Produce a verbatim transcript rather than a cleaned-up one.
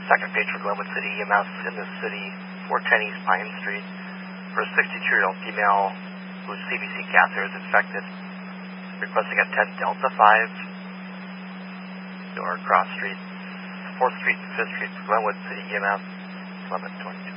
second page for Glenwood City E M S in the city, four ten East Pine Street, for a sixty-two-year-old female whose C B C catheter is infected, requesting a ten Delta five, or Cross Street, fourth Street and fifth Street for Glenwood City E M S, eleven twenty-two.